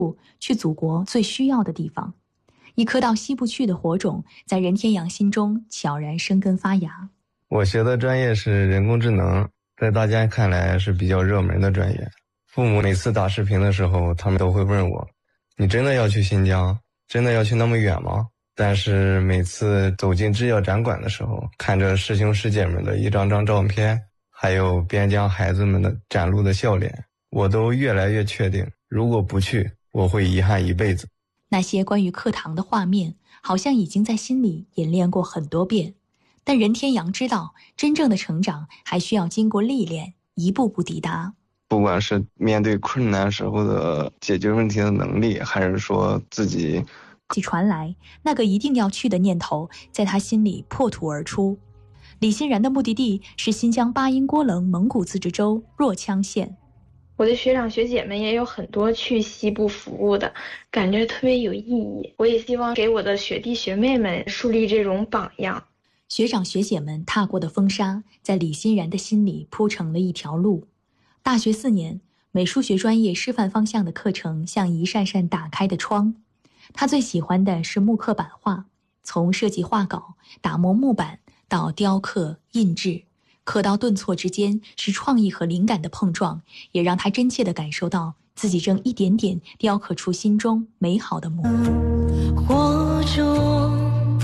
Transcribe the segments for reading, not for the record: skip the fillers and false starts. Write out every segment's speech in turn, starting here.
去祖国最需要的地方。一颗到西部去的火种，在任天阳心中悄然生根发芽。 我学的专业是人工智能，在大家看来是比较热门的专业。父母每次打视频的时候，他们都会问我，你真的要去新疆？真的要去那么远吗？但是每次走进制药展馆的时候，看着师兄师姐们的一张张照片，还有边疆孩子们的展露的笑脸，我都越来越确定，如果不去，我会遗憾一辈子。 那些关于课堂的画面，好像已经在心里演练过很多遍。但任天阳知道，真正的成长还需要经过历练，一步步抵达。 不管是面对困难时候的解决问题的能力，还是说自己传来那个一定要去的念头，在他心里破土而出。李欣然的目的地是新疆巴音郭楞蒙古自治州若羌县。 我的学长学姐们也有很多去西部服务的，感觉特别有意义。我也希望给我的学弟学妹们树立这种榜样。 学长学姐们踏过的风沙，在李欣然的心里铺成了一条路。大学4年，美术学专业师范方向的课程像一扇扇打开的窗。他最喜欢的是木刻版画，从设计画稿、打磨木板到雕刻、印制，刻刀顿挫之间是创意和灵感的碰撞，也让他真切地感受到自己正一点点雕刻出心中美好的模样。火中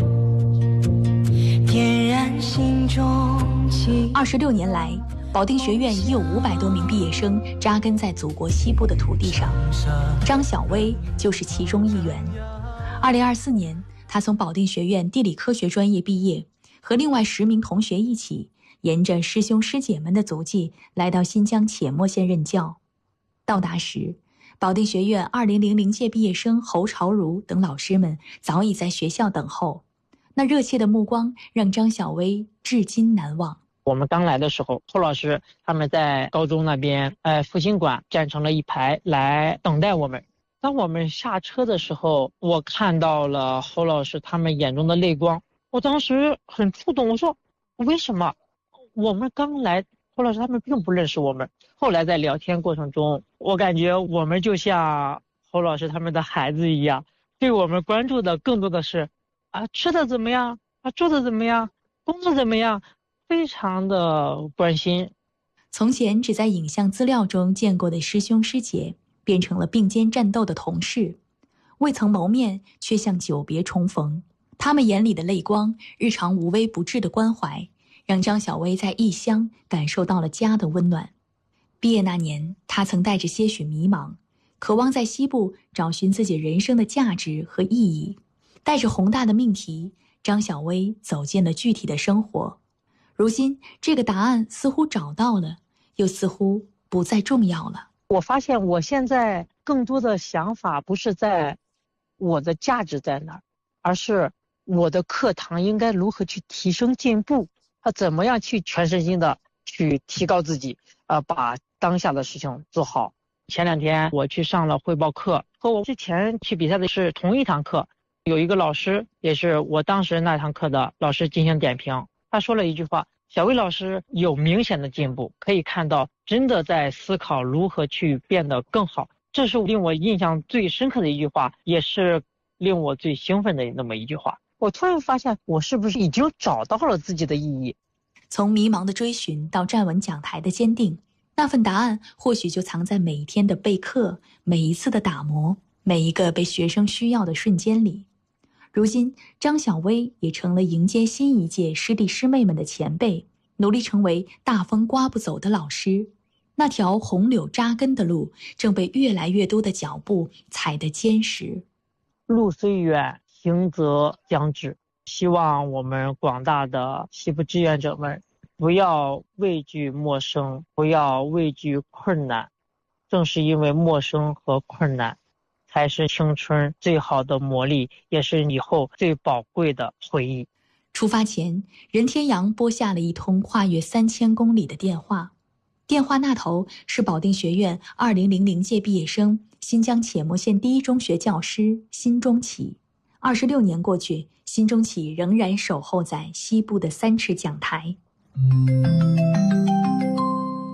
点燃心中情。26年来，保定学院已有500多名毕业生扎根在祖国西部的土地上，张晓薇就是其中一员。2024年，他从保定学院地理科学专业毕业，和另外10名同学一起，沿着师兄师姐们的足迹来到新疆且末县任教。到达时，保定学院2000届毕业生侯朝如等老师们早已在学校等候，那热切的目光让张晓薇至今难忘。 我们刚来的时候，侯老师他们在高中那边复兴馆站成了一排来等待我们。当我们下车的时候，我看到了侯老师他们眼中的泪光，我当时很触动。我说为什么我们刚来，侯老师他们并不认识我们。后来在聊天过程中，我感觉我们就像侯老师他们的孩子一样，对我们关注的更多的是吃的怎么样，住的怎么样，工作怎么样，非常的关心。 从前只在影像资料中见过的师兄师姐，变成了并肩战斗的同事，未曾谋面，却像久别重逢。他们眼里的泪光，日常无微不至的关怀，让张晓薇在异乡感受到了家的温暖。毕业那年，他曾带着些许迷茫，渴望在西部找寻自己人生的价值和意义。带着宏大的命题，张晓薇走进了具体的生活。如今，这个答案似乎找到了，又似乎不再重要了。 我发现我现在更多的想法不是在我的价值在哪儿，而是我的课堂应该如何去提升进步，怎么样去全身心的去提高自己，把当下的事情做好。前2天我去上了汇报课，和我之前去比赛的是同一堂课，有一个老师也是我当时那堂课的老师进行点评，他说了一句话，小薇老师有明显的进步，可以看到真的在思考如何去变得更好。这是令我印象最深刻的一句话，也是令我最兴奋的那么一句话。我突然发现，我是不是已经找到了自己的意义？ 从迷茫的追寻到站稳讲台的坚定，那份答案或许就藏在每一天的备课，每一次的打磨，每一个被学生需要的瞬间里。如今，张晓薇也成了迎接新一届师弟师妹们的前辈，努力成为大风刮不走的老师。那条红柳扎根的路，正被越来越多的脚步踩得坚实。 路虽远，行则将至。希望我们广大的西部志愿者们不要畏惧陌生，不要畏惧困难。正是因为陌生和困难，才是青春最好的磨砺，也是以后最宝贵的回忆。 出发前，任天阳拨下了一通跨越3000公里的电话，电话那头是保定学院2000届毕业生、新疆且末县第一中学教师辛中启。26年过去，辛中启仍然守候在西部的3尺讲台。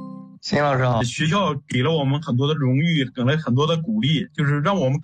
秦老师好。 学校给了我们很多的荣誉，给了很多的鼓励，就是让我们